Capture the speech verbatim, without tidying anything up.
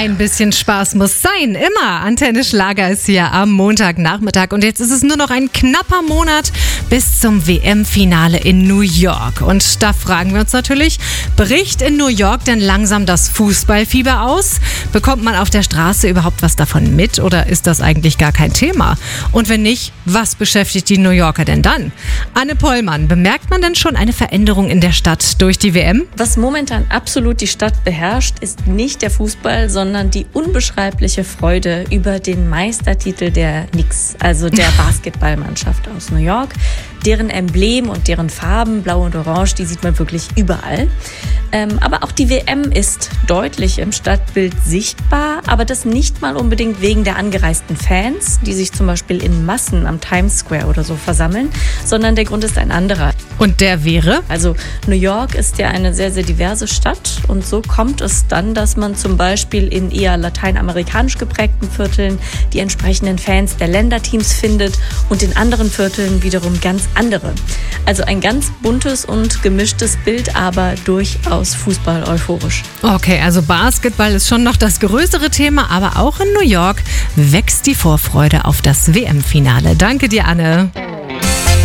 Ein bisschen Spaß muss sein, immer. Antenne Schlager ist hier am Montagnachmittag und jetzt ist es nur noch ein knapper Monat bis zum W M-Finale in New York. Und da fragen wir uns natürlich, bricht in New York denn langsam das Fußballfieber aus? Bekommt man auf der Straße überhaupt was davon mit oder ist das eigentlich gar kein Thema? Und wenn nicht, was beschäftigt die New Yorker denn dann? Anne Pollmann, bemerkt man denn schon eine Veränderung in der Stadt durch die W M? Was momentan absolut die Stadt beherrscht, ist nicht der Fußball, sondern die unbeschreibliche Freude über den Meistertitel der Knicks, also der Basketballmannschaft aus New York. Deren Emblem und deren Farben, blau und orange, die sieht man wirklich überall. Ähm, aber auch die W M ist deutlich im Stadtbild sichtbar, aber das nicht mal unbedingt wegen der angereisten Fans, die sich zum Beispiel in Massen am Times Square oder so versammeln, sondern der Grund ist ein anderer. Und der wäre? Also New York ist ja eine sehr, sehr diverse Stadt und so kommt es dann, dass man zum Beispiel in eher lateinamerikanisch geprägten Vierteln die entsprechenden Fans der Länderteams findet und in anderen Vierteln wiederum ganz andere. Also ein ganz buntes und gemischtes Bild, aber durchaus Fußball euphorisch. Okay, also Basketball ist schon noch das größere Thema, aber auch in New York wächst die Vorfreude auf das W M-Finale. Danke dir, Anne.